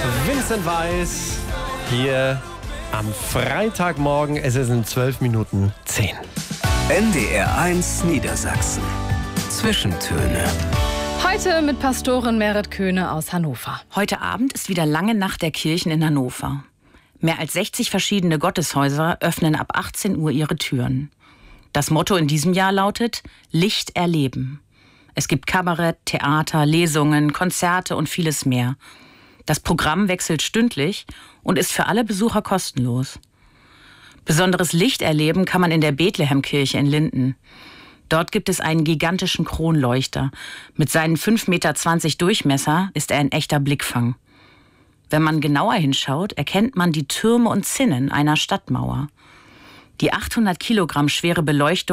Vincent Weiss hier am Freitagmorgen. Es ist in 12 Minuten 10. NDR 1 Niedersachsen. Zwischentöne. Heute mit Pastorin Merit Köhne aus Hannover. Heute Abend ist wieder lange Nacht der Kirchen in Hannover. Mehr als 60 verschiedene Gotteshäuser öffnen ab 18 Uhr ihre Türen. Das Motto in diesem Jahr lautet: Licht erleben. Es gibt Kabarett, Theater, Lesungen, Konzerte und vieles mehr. Das Programm wechselt stündlich und ist für alle Besucher kostenlos. Besonderes Licht erleben kann man in der Bethlehemkirche in Linden. Dort gibt es einen gigantischen Kronleuchter. Mit seinen 5,20 Meter Durchmesser ist er ein echter Blickfang. Wenn man genauer hinschaut, erkennt man die Türme und Zinnen einer Stadtmauer. Die 800 Kilogramm schwere Beleuchtung